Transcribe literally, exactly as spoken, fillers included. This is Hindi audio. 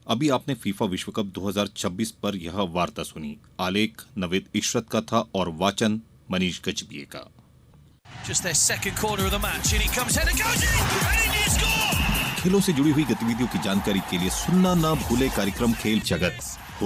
अभी आपने फीफा विश्व कप दो हज़ार छब्बीस पर यह वार्ता सुनी। आलेख नवेद इशरत का था और वाचन मनीष गजबिये का। खेलों से जुड़ी हुई गतिविधियों की जानकारी के लिए सुनना ना भूले कार्यक्रम खेल जगत।